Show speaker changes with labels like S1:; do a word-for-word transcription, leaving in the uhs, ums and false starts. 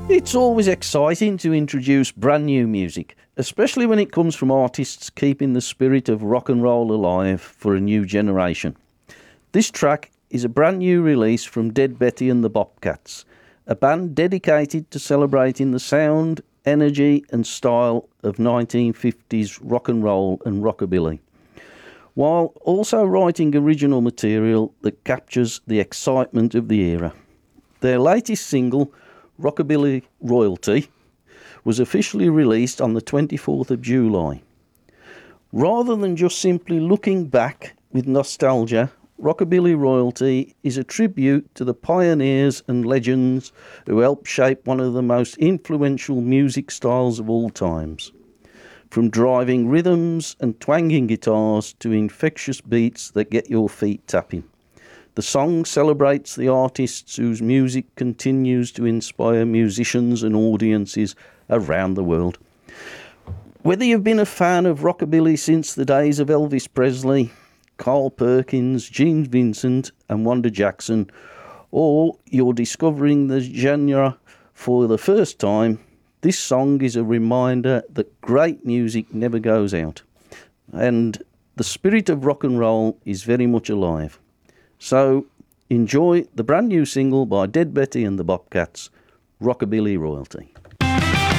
S1: It's always exciting to introduce brand new music, especially when it comes from artists keeping the spirit of rock and roll alive for a new generation. This track is a brand new release from Dead Betty and the Bobcats, a band dedicated to celebrating the sound, energy and style of nineteen fifties rock and roll and rockabilly, while also writing original material that captures the excitement of the era. Their latest single, Rockabilly Royalty, was officially released on the twenty-fourth of July. Rather than just simply looking back with nostalgia, Rockabilly Royalty is a tribute to the pioneers and legends who helped shape one of the most influential music styles of all times. From driving rhythms and twanging guitars to infectious beats that get your feet tapping. The song celebrates the artists whose music continues to inspire musicians and audiences around the world. Whether you've been a fan of rockabilly since the days of Elvis Presley, Carl Perkins, Gene Vincent and Wanda Jackson, or you're discovering the genre for the first time, this song is a reminder that great music never goes out, and the spirit of rock and roll is very much alive. So enjoy the brand new single by Dead Betty and the Bobcats, Rockabilly Royalty.